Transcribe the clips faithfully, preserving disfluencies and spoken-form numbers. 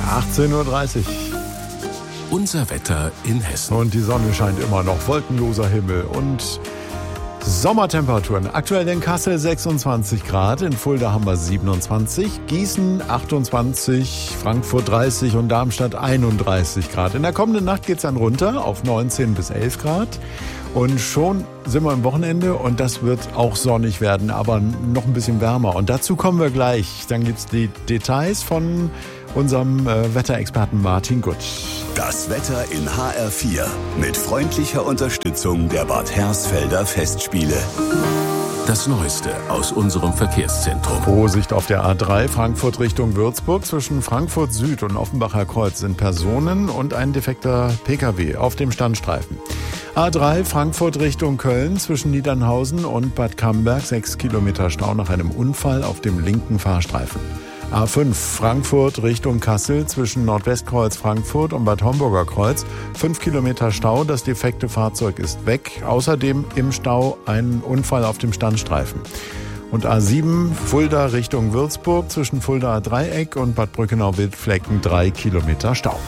achtzehn Uhr dreißig. Unser Wetter in Hessen. Und die Sonne scheint immer noch, wolkenloser Himmel und Sommertemperaturen. Aktuell in Kassel sechsundzwanzig Grad, in Fulda haben wir siebenundzwanzig, Gießen achtundzwanzig, Frankfurt dreißig und Darmstadt einunddreißig Grad. In der kommenden Nacht geht's dann runter auf neunzehn bis elf Grad. Und schon sind wir am Wochenende und das wird auch sonnig werden, aber noch ein bisschen wärmer. Und dazu kommen wir gleich. Dann gibt's die Details von unserem äh, Wetterexperten Martin Gutt. Das Wetter in H R vier mit freundlicher Unterstützung der Bad Hersfelder Festspiele. Das Neueste aus unserem Verkehrszentrum. Vorsicht auf der A drei Frankfurt Richtung Würzburg. Zwischen Frankfurt Süd und Offenbacher Kreuz sind Personen und ein defekter Pkw auf dem Standstreifen. A drei Frankfurt Richtung Köln zwischen Niedernhausen und Bad Camberg. Sechs Kilometer Stau nach einem Unfall auf dem linken Fahrstreifen. A fünf Frankfurt Richtung Kassel zwischen Nordwestkreuz Frankfurt und Bad Homburger Kreuz. Fünf Kilometer Stau, das defekte Fahrzeug ist weg. Außerdem im Stau ein Unfall auf dem Standstreifen. Und A sieben Fulda Richtung Würzburg zwischen Fuldaer Dreieck und Bad Brückenau-Wildflecken drei Kilometer Stau.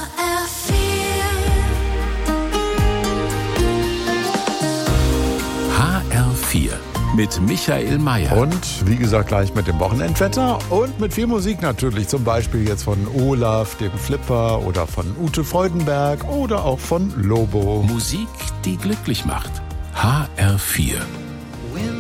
H R vier mit Michael Mayer. Und wie gesagt, gleich mit dem Wochenendwetter und mit viel Musik natürlich. Zum Beispiel jetzt von Olaf, dem Flipper, oder von Ute Freudenberg oder auch von Lobo. Musik, die glücklich macht. H R vier.